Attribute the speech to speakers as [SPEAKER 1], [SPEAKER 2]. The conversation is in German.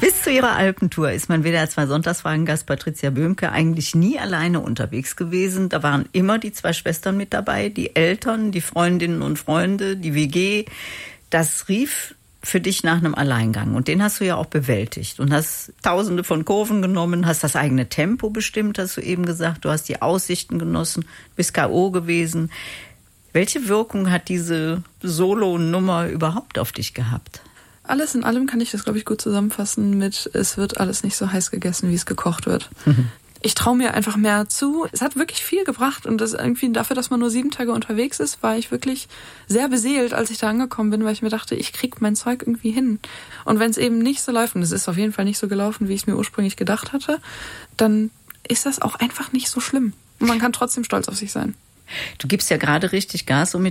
[SPEAKER 1] Bis zu ihrer Alpentour ist mein WDR 2 Sonntagsfragengast Patricia Böhmke eigentlich nie alleine unterwegs gewesen. Da waren immer die 2 Schwestern mit dabei, die Eltern, die Freundinnen und Freunde, die WG. Das rief für dich nach einem Alleingang. Und den hast du ja auch bewältigt und hast Tausende von Kurven genommen, hast das eigene Tempo bestimmt, hast du eben gesagt. Du hast die Aussichten genossen, bist K.O. gewesen. Welche Wirkung hat diese Solo-Nummer überhaupt auf dich gehabt?
[SPEAKER 2] Alles in allem kann ich das, glaube ich, gut zusammenfassen mit, es wird alles nicht so heiß gegessen, wie es gekocht wird. Ich traue mir einfach mehr zu. Es hat wirklich viel gebracht und das irgendwie dafür, dass man nur 7 Tage unterwegs ist, war ich wirklich sehr beseelt, als ich da angekommen bin, weil ich mir dachte, ich krieg mein Zeug irgendwie hin. Und wenn es eben nicht so läuft, und es ist auf jeden Fall nicht so gelaufen, wie ich es mir ursprünglich gedacht hatte, dann ist das auch einfach nicht so schlimm. Und man kann trotzdem stolz auf sich sein.
[SPEAKER 1] Du gibst ja gerade richtig Gas, so mit